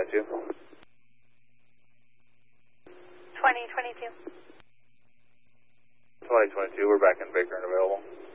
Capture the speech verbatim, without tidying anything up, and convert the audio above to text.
twenty-two. twenty twenty-two. twenty twenty-two, we're back in Baker and available.